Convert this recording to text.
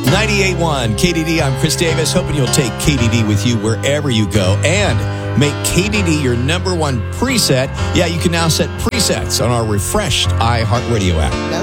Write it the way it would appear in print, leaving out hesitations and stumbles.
98.1 KDD, I'm Chris Davis, hoping you'll take KDD with you wherever you go and make KDD your number one preset. Yeah, you can now set presets on our refreshed iHeartRadio app.